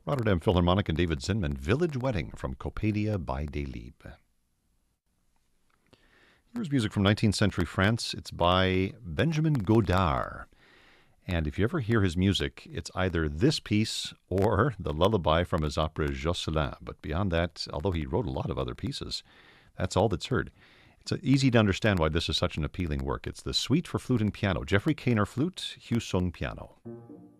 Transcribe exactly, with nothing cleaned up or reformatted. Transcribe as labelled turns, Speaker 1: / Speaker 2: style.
Speaker 1: Rotterdam Philharmonic and David Zinman, Village Wedding from Coppelia by Delibes. Here's music from nineteenth century France. It's by Benjamin Godard. And if you ever hear his music, it's either this piece or the lullaby from his opera Jocelyn. But beyond that, although he wrote a lot of other pieces, that's all that's heard. It's easy to understand why this is such an appealing work. It's the Suite for Flute and Piano. Jeffrey Kaner flute, Hugh Sung piano.